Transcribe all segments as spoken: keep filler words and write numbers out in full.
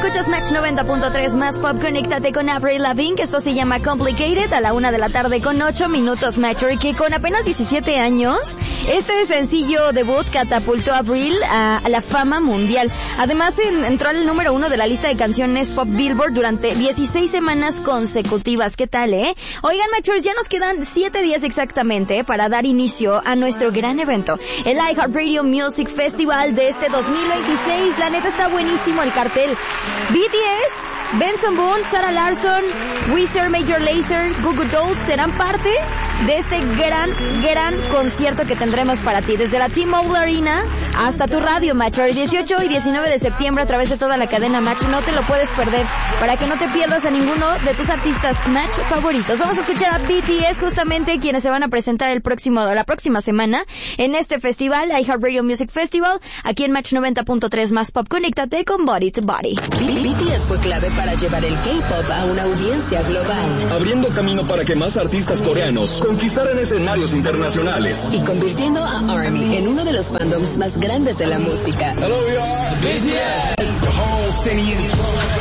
Escuchas Match noventa punto tres más pop. Conéctate con Avril Lavigne, que esto se llama Complicated, a la una de la tarde con ocho minutos. Match, que con apenas diecisiete años, este sencillo debut catapultó a Avril a, a la fama mundial. Además, en, entró al número uno de la lista de canciones pop Billboard durante dieciséis semanas consecutivas. ¿Qué tal, eh? Oigan, Matchers, ya nos quedan siete días exactamente para dar inicio a nuestro gran evento, el iHeartRadio Music Festival de este dos mil veintiséis. La neta está buenísimo el cartel. B T S, Benson Boone, Sarah Larsson, Weezer, Major Lazer, Goo Goo Dolls serán parte de este gran, gran concierto que tendremos para ti, desde la T-Mobile Arena hasta tu radio, Match. El dieciocho y diecinueve de septiembre a través de toda la cadena Match. No te lo puedes perder, para que no te pierdas a ninguno de tus artistas Match favoritos. Vamos a escuchar a B T S, justamente quienes se van a presentar el próximo, la próxima semana en este festival, iHeartRadio Music Festival, aquí en Match noventa punto tres más pop. Conéctate con Body to Body. B T S fue clave para llevar el K-pop a una audiencia global, abriendo camino para que más artistas coreanos conquistaran escenarios internacionales y convirtiendo a ARMY en uno de los fandoms más grandes de la música. Hello, we are B T S. The whole city is...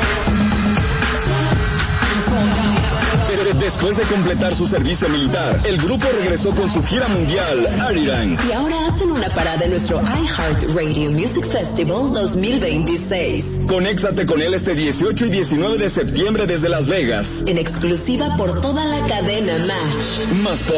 Después de completar su servicio militar, el grupo regresó con su gira mundial, Arirang. Y ahora hacen una parada en nuestro iHeartRadio Music Festival dos mil veintiséis. Conéctate con él este dieciocho y diecinueve de septiembre desde Las Vegas. En exclusiva por toda la cadena Match. Más pop.